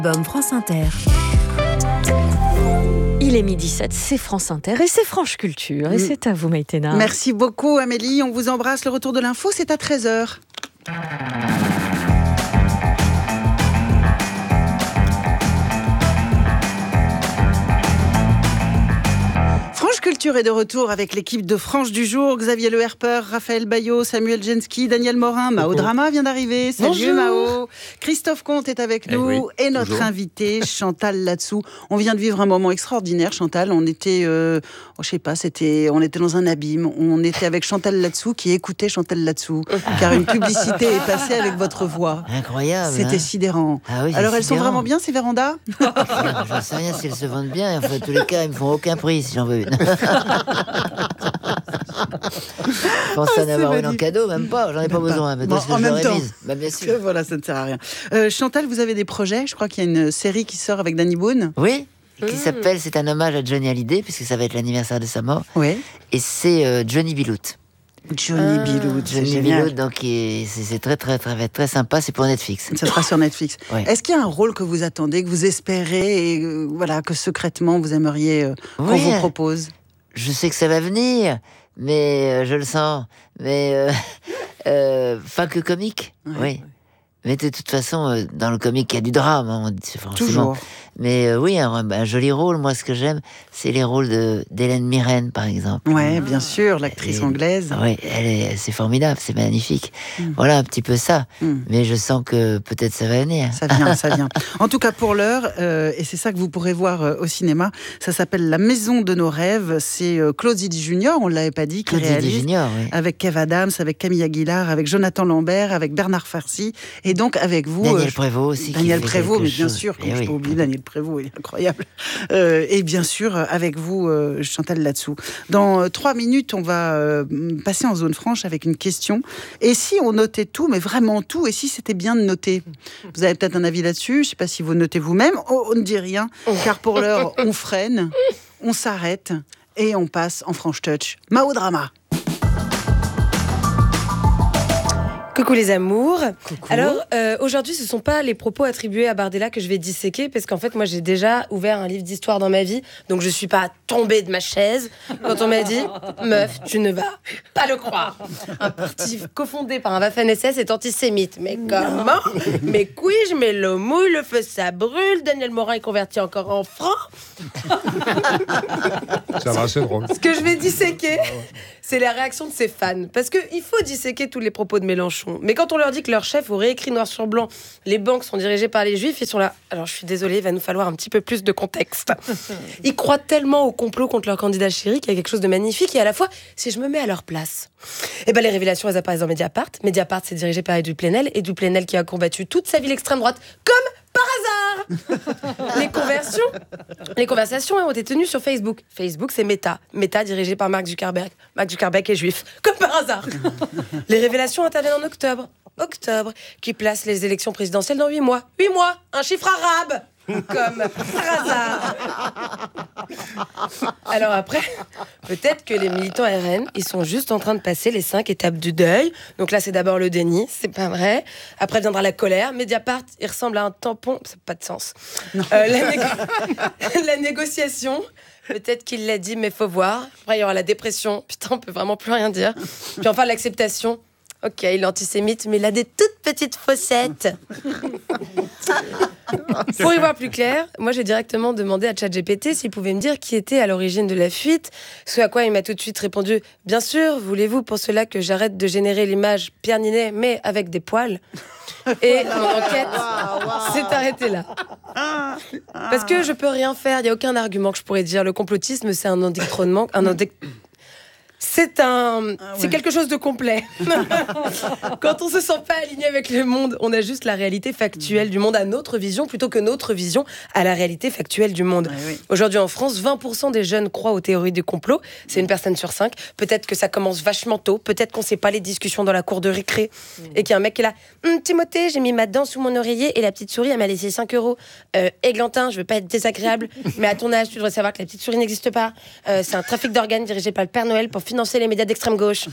Album France Inter. Il est 12h07, c'est France Inter et c'est France Culture. Et c'est à vous, Maïtena. Merci beaucoup, Amélie. On vous embrasse. Le retour de l'info, c'est à 13h. France Culture est de retour avec l'équipe de Franche du jour. Xavier Le Herper, Raphaël Bayot, Samuel Genski, Daniel Morin. Mao Drama vient d'arriver. Salut. Bonjour. Mao. Christophe Comte est avec nous. Oui, et notre invité, Chantal Latsou. On vient de vivre un moment extraordinaire, Chantal. On était, je sais pas, on était dans un abîme. On était avec Chantal Latsou qui écoutait Chantal Latsou. Car une publicité est passée avec votre voix. Incroyable. C'était sidérant. Ah oui, alors, elles sidérant. sont vraiment bien, ces vérandas? Je ne sais rien si elles se vendent bien. En fait, tous les cas, ils me font aucun prix si j'en veux une. Je pense en avoir une en cadeau, même pas. J'en ai pas besoin. Mais en même temps. Bah, bien sûr. Voilà, ça ne sert à rien. Chantal, vous avez des projets? Je crois qu'il y a une série qui sort avec Danny Boone. Oui. Qui s'appelle, c'est un hommage à Johnny Hallyday, puisque ça va être l'anniversaire de sa mort. Oui. Et c'est Johnny Bilout. Johnny Bilout, c'est Johnny génial. Bilout, donc c'est très sympa. C'est pour Netflix. Ça sera sur Netflix. Oui. Est-ce qu'il y a un rôle que vous attendez, que vous espérez, et voilà, que secrètement vous aimeriez qu'on vous propose? Je sais que ça va venir, mais je le sens. Mais pas que comique, oui. Mais de toute façon, dans le comique, il y a du drame, hein, forcément. Toujours. Mais oui, un joli rôle. Moi, ce que j'aime, c'est les rôles d'Hélène Mirren, par exemple. Oui, bien sûr, l'actrice anglaise. Oui, c'est formidable, c'est magnifique. Voilà, un petit peu ça. Mais je sens que peut-être ça va venir. Ça vient. En tout cas, pour l'heure, et c'est ça que vous pourrez voir au cinéma, ça s'appelle La Maison de nos rêves. C'est Claude Zidi Junior, on ne l'avait pas dit, qui réalise. Junior, oui. Avec Kev Adams, avec Camille Aguilar, avec Jonathan Lambert, avec Bernard Farcy. Et donc, avec vous... Daniel Prévost aussi. Daniel Prévost, mais bien chose. sûr, je ne peux pas oublier Daniel Prévost, il est incroyable. Et bien sûr, avec vous, Chantal Latsou. Dans 3 minutes, on va passer en zone franche avec une question. Et si on notait tout, mais vraiment tout, et si c'était bien de noter? Vous avez peut-être un avis là-dessus, je ne sais pas si vous notez vous-même. On ne dit rien, car pour l'heure, on freine, on s'arrête, et on passe en Franche Touch. Mao Drama. Coucou les amours. Coucou. Alors aujourd'hui ce sont pas les propos attribués à Bardella que je vais disséquer parce qu'en fait moi j'ai déjà ouvert un livre d'histoire dans ma vie, donc je suis pas tombée de ma chaise quand on m'a dit meuf tu ne vas pas le croire, un parti cofondé par un Waffen-SS est antisémite. Mais comment? Mais couille, mais l'eau mouille, le feu ça brûle, Daniel Morin est converti encore en franc. Ça va, c'est drôle. Ce que je vais disséquer, c'est la réaction de ses fans. Parce qu'il faut disséquer tous les propos de Mélenchon. Mais quand on leur dit que leur chef aurait écrit noir sur blanc, les banques sont dirigées par les juifs, ils sont là. Alors je suis désolée, il va nous falloir un petit peu plus de contexte. Ils croient tellement au complot contre leur candidat chéri qu'il y a quelque chose de magnifique. Et à la fois, si je me mets à leur place, et ben les révélations, elles apparaissent dans Mediapart. Mediapart, c'est dirigé par Edoui Plenel. Edoui Plenel qui a combattu toute sa vie l'extrême droite, comme par hasard. Les conversations ont été tenues sur Facebook. Facebook, c'est Meta. Meta, dirigé par Mark Zuckerberg. Mark Zuckerberg est juif, comme par hasard. Les révélations interviennent en octobre, qui place les élections présidentielles dans 8 mois. 8 mois, un chiffre arabe, comme par hasard. Alors après, peut-être que les militants RN, ils sont juste en train de passer les 5 étapes du deuil. Donc là, c'est d'abord le déni, c'est pas vrai. Après viendra la colère. Mediapart, il ressemble à un tampon, ça n'a pas de sens. La négociation. Peut-être qu'il l'a dit, mais faut voir. Après, il y aura la dépression. Putain, on peut vraiment plus rien dire. Puis enfin, l'acceptation. Ok, il est antisémite, mais il a des toutes petites fossettes. Pour y voir plus clair, moi j'ai directement demandé à ChatGPT s'il pouvait me dire qui était à l'origine de la fuite. Ce à quoi il m'a tout de suite répondu « Bien sûr, voulez-vous pour cela que j'arrête de générer l'image Pierre Ninet, mais avec des poils ?» Et mon enquête s'est arrêtée là. Parce que je peux rien faire, il n'y a aucun argument que je pourrais dire. Le complotisme, c'est un endoctrinement, c'est quelque chose de complet. Quand on se sent pas aligné avec le monde, on a juste la réalité factuelle du monde à notre vision plutôt que notre vision à la réalité factuelle du monde. Oui. Aujourd'hui en France, 20% des jeunes croient aux théories du complot. C'est une personne sur 5. Peut-être que ça commence vachement tôt. Peut-être qu'on sait pas les discussions dans la cour de récré et qu'il y a un mec qui est là. Timothée, j'ai mis ma dent sous mon oreiller et la petite souris, elle m'a laissé 5 €. Églantin, je veux pas être désagréable, mais à ton âge, tu devrais savoir que la petite souris n'existe pas. C'est un trafic d'organes dirigé par le Père Noël pour financer les médias d'extrême gauche.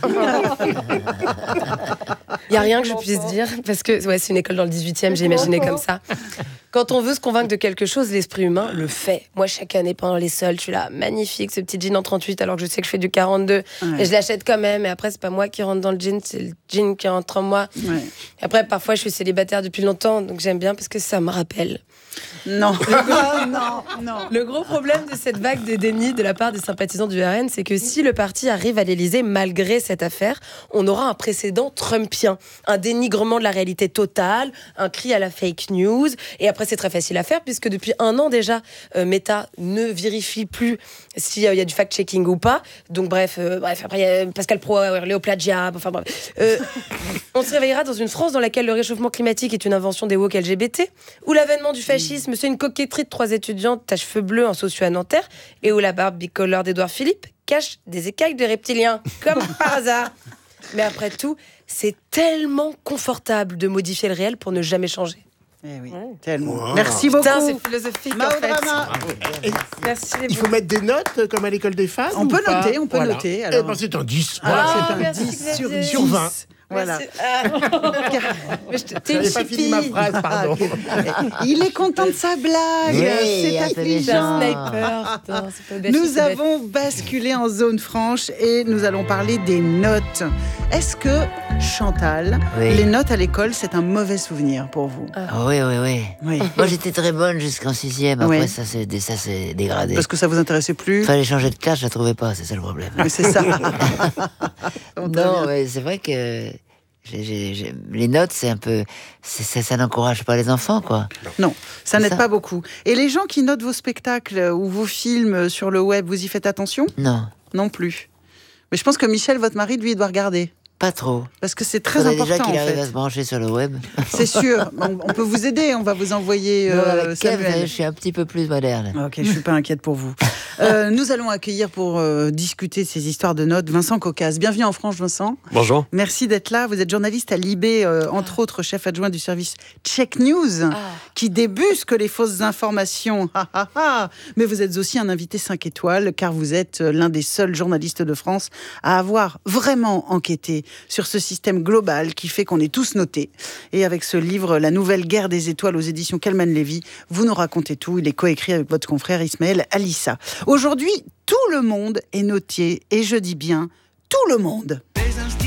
Il n'y a rien que je puisse dire, parce que c'est une école dans le 18e, j'ai imaginé comme ça. Quand on veut se convaincre de quelque chose, l'esprit humain le fait. Moi, chaque année, pendant les soldes, je suis là, magnifique, ce petit jean en 38, alors que je sais que je fais du 42. Et je l'achète quand même. Et après, c'est pas moi qui rentre dans le jean, c'est le jean qui rentre en moi. Ouais. Et après, parfois, je suis célibataire depuis longtemps, donc j'aime bien parce que ça me rappelle. Non. Non. Le gros problème de cette vague de déni de la part des sympathisants du RN, c'est que si le parti arrive à l'Élysée malgré cette affaire, on aura un précédent trumpien, un dénigrement de la réalité totale, un cri à la fake news. Et après, c'est très facile à faire puisque depuis 1 an déjà, Meta ne vérifie plus s'il y a du fact-checking ou pas. Donc bref, après il y a Pascal Pro a hurlé au plagiat. Enfin bref, on se réveillera dans une France dans laquelle le réchauffement climatique est une invention des woke LGBT, où l'avènement du fascisme, c'est une coquetterie de 3 étudiantes à cheveux bleus en socio à Nanterre, et où la barbe bicolore d'Édouard Philippe cache des écailles de reptiliens, comme par hasard. Mais après tout, c'est tellement confortable de modifier le réel pour ne jamais changer. Eh oui, tellement. Wow. Merci beaucoup. Putain, c'est philosophique Mao en fait. Merci. Il faut mettre des notes comme à l'école des fans. On peut noter. Alors. Eh ben, c'est un 10. Voilà, c'est un 10 sur 20. Voilà. J'avais pas fini ma phrase, pardon. Il est content de sa blague. Oui, c'est affligeant. Nous avons basculé en zone franche et nous allons parler des notes. Est-ce que, Chantal, les notes à l'école, c'est un mauvais souvenir pour vous? Oui. Moi, j'étais très bonne jusqu'en 6e. Après, ça s'est dégradé. Parce que ça vous intéressait plus? Fallait changer de classe, je la trouvais pas. C'est ça le problème. Mais c'est ça. Non, mais c'est vrai que les notes, c'est un peu, ça n'encourage pas les enfants, quoi. Non, ça n'aide pas beaucoup. Et les gens qui notent vos spectacles ou vos films sur le web, vous y faites attention? Non plus. Mais je pense que Michel, votre mari, lui, il doit regarder. Pas trop. Parce que c'est très important, déjà qu'il en fait. arrive à se brancher sur le web. C'est sûr. On peut vous aider. On va vous envoyer Samuel. Je suis un petit peu plus moderne. Ok, je suis pas inquiète pour vous. Nous allons accueillir pour discuter de ces histoires de notes Vincent Caucase. Bienvenue en France, Vincent. Bonjour. Merci d'être là. Vous êtes journaliste à Libé, entre autres chef adjoint du service Check News, qui débusque les fausses informations. Mais vous êtes aussi un invité 5 étoiles, car vous êtes l'un des seuls journalistes de France à avoir vraiment enquêté sur ce système global qui fait qu'on est tous notés. Et avec ce livre, La nouvelle guerre des étoiles aux éditions Calman Lévy, vous nous racontez tout. Il est coécrit avec votre confrère Ismaël Alissa. Aujourd'hui, tout le monde est noté, et je dis bien tout le monde.